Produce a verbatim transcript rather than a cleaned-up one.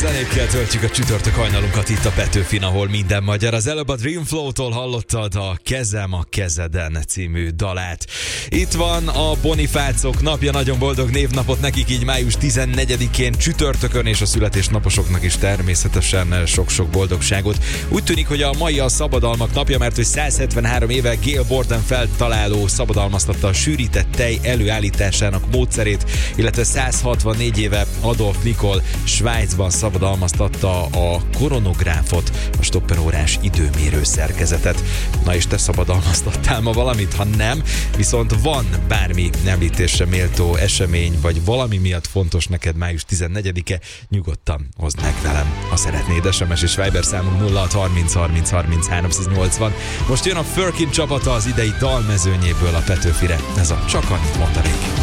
zenékkel töltjük a csütörtök hajnalunkat itt a Petőfin, ahol minden magyar. Az előbb a Dreamflow-tól hallottad a Kezem a kezeden című dalát. Itt van a Bonifácok napja, nagyon boldog névnapot nekik így május tizennegyedikén csütörtökön, és a születésnaposoknak is természetesen sok-sok boldogságot. Úgy tűnik, hogy a mai a szabadalmak napja, mert hogy száz hetvenhárom éve Gail Borden feltaláló szabadalmaztatta a sűrített tej előállításának módszerét, illetve száz hatvannégy éve Adolf Nikol Svájcban szabadalmaztatta a koronográfot, a stopperórás időmérő szerkezetet. Na és te szabadalmaztattál ma valamit? Ha nem, viszont van bármi említésre méltó esemény, vagy valami miatt fontos neked május tizennegyedike, nyugodtan hozd meg velem, ha szeretnéd. es em es és Viber számunk nulla hat harminc harminc harminc háromszáznyolcvan. Most jön a Firkin csapata az idei dalmezőnyéből a Petőfire. Ez a Csak annyit mondanék.